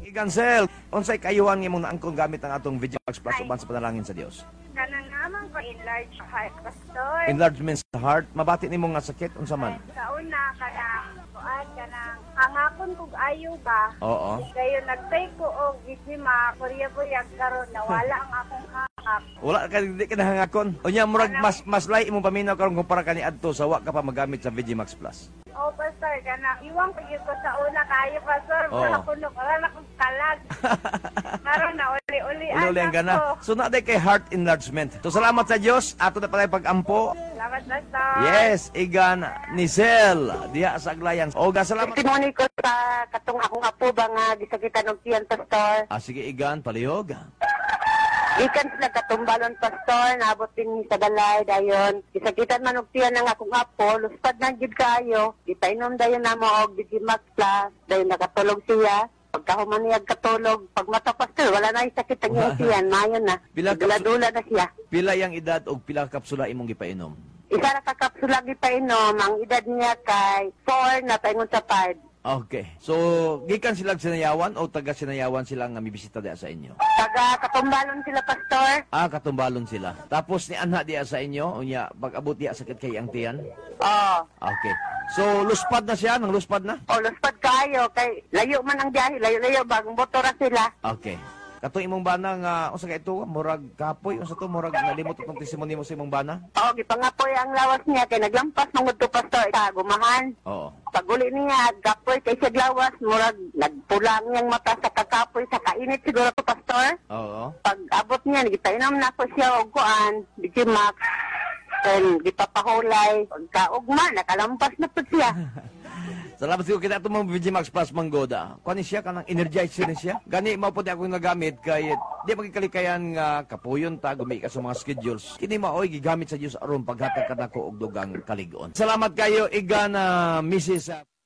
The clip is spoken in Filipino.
Igansel, unsay kayuhan imong naangkon gamit ang atong VGMax Plus uban sa panalangin sa Dios? Kanang naman ko enlarge heart, pastor. Enlargement sa heart, mabati nimo nga sakit unsa man? Sa una, kanang hangakon kog ayo ba? Oo. Kayo nagtay ko og gisima, kurya-kurya karon nawala ang akong hangak. Wala ka di ka nahangakon. Unya murag mas lay imong paminaw karon kumpara kani adto sa wa ka pa magamit sa VGMax Plus. Oh, pastor, kanang iwang pagyo ko sa una kayo, pastor. Oo. Wala ko wala akong kalag. Karon na uli-uli Uli-uli ka na. So na kay heart enlargement. So salamat sa Dios ato na pala pag-ampo. Salamat, pastor. Yes, Igan Nicel diha sa Aglayan. Oga salamat. Testimony ko sa katong akong apo ba nga gisakitan og tiyan, pastor. Sige Igan, palihog. Ikan sila katumbalon, pastor, naabot din sa balay dayon. Gisakitan man og tiyan ng akong apo, luspad na gid kayo. Gipainom dayon namo og VGMax Plus, dayon nakatulog siya. Pagkahuman niya katulog, pag mata, pastor, wala na yung sakit ang iyang tiyan, mayon na. Dula-dula na siya. Pila yang edad og pila ka kapsula imong gipainom? Isa na kakapsula gipainom, ang edad niya kay 4 na paingon sa 5. Okay. So, gikan sila sinayawan o taga sinayawan sila nga mibisita diha sa inyo? Taga katumbalon sila, pastor. Katumbalon sila. Tapos ni anha diha sa inyo, unya pag-abot diha sakit kay ang tiyan. Okay. So, luspad na siya, nang luspad na? Luspad kayo, kay layo man ang biyahe, layo-layo, bagong motora sila. Okay. Kato imong bana nga, unsa kay ito, murag kapoy, unsa to, murag nalimot itong testimony mo sa imong bana? Gipangapoy ang lawas niya, kay naglampas mong to, pastor, gumahan. Oo. Paguli niya, gapoy kay siya lawas, murag nagpulang niyang mata sa kakapoy, sa kainit siguro to, pastor. Oo. Pag abot niya, nagipainom na ko siya og kuan, VGMax, then gipapahulay, pagkaugma, nakalampas na po siya. Salamat siguro kita itong mga VGMax Plus manggoda. Kani siya, kanang energizer na siya. Gani, mao po di ako nagamit kay di magkikalikayan nga kapuyon ta, gumi ka sa mga schedules. Kini maoy, gigamit sa Diyos aron paghatag ka na ko og dugang kaligon. Salamat kayo, Igan, Mrs.